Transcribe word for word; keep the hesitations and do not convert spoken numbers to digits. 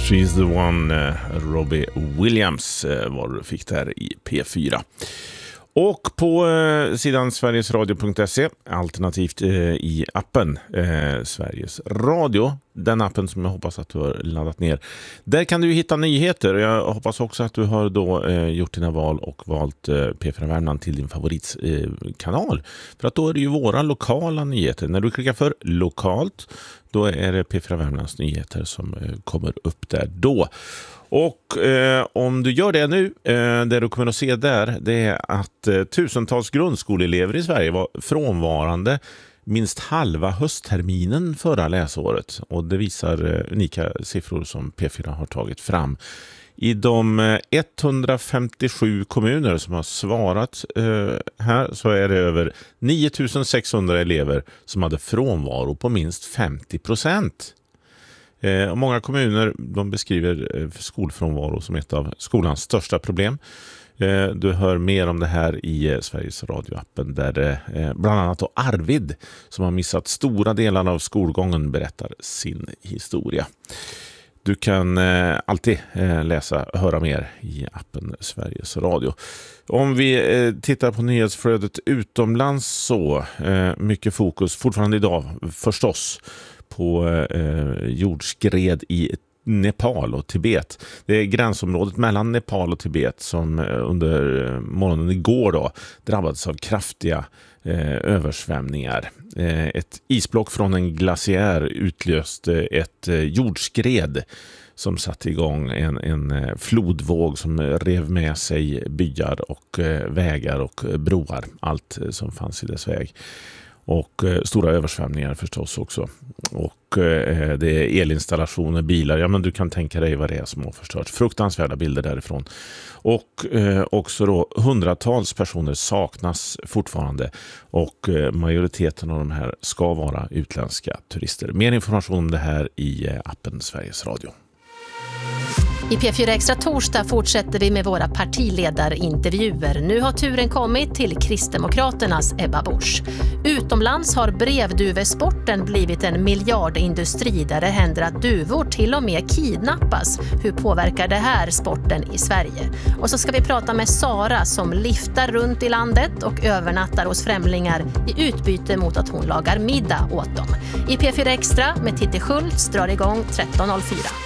She's the one, Robbie Williams var du fick där i P fyra. Och på eh, sidan sverigesradio punkt se, alternativt eh, i appen eh, Sveriges Radio, den appen som jag hoppas att du har laddat ner. Där kan du hitta nyheter och jag hoppas också att du har då eh, gjort dina val och valt eh, P fyra Värmland till din favoritkanal. Eh, För att då är det ju våra lokala nyheter. När du klickar för lokalt, då är det P fyra Värmlands nyheter som eh, kommer upp där då. Och eh, om du gör det nu, eh, det du kommer att se där, det är att eh, tusentals grundskoleelever i Sverige var frånvarande minst halva höstterminen förra läsåret. Och det visar eh, unika siffror som P fyra har tagit fram. I de eh, etthundrafemtiosju kommuner som har svarat eh, här så är det över nio tusen sexhundra elever som hade frånvaro på minst femtio procent. Eh, och många kommuner de beskriver eh, skolfrånvaro som ett av skolans största problem. Eh, du hör mer om det här i eh, Sveriges radioappen där eh, bland annat då Arvid som har missat stora delar av skolgången berättar sin historia. Du kan eh, alltid eh, läsa och höra mer i appen Sveriges Radio. Om vi eh, tittar på nyhetsflödet utomlands så eh, mycket fokus fortfarande idag förstås på eh, jordskred i Nepal och Tibet. Det är gränsområdet mellan Nepal och Tibet som eh, under eh, morgonen igår då drabbades av kraftiga eh, översvämningar. Eh, ett isblock från en glaciär utlöste ett eh, jordskred som satte igång en, en flodvåg som rev med sig byar och eh, vägar och broar. Allt eh, som fanns i dess väg. Och eh, stora översvämningar förstås också. Och eh, det är elinstallationer, bilar. Ja, men du kan tänka dig vad det är som har förstört. Fruktansvärda bilder därifrån. Och eh, också då hundratals personer saknas fortfarande. Och eh, majoriteten av de här ska vara utländska turister. Mer information om det här i eh, appen Sveriges Radio. I P fyra Extra torsdag fortsätter vi med våra partiledarintervjuer. Nu har turen kommit till Kristdemokraternas Ebba Busch. Utomlands har brevduvesporten blivit en miljardindustri där det händer att duvor till och med kidnappas. Hur påverkar det här sporten i Sverige? Och så ska vi prata med Sara som liftar runt i landet och övernattar hos främlingar i utbyte mot att hon lagar middag åt dem. I P fyra Extra med Titti Schultz drar igång tretton noll fyra.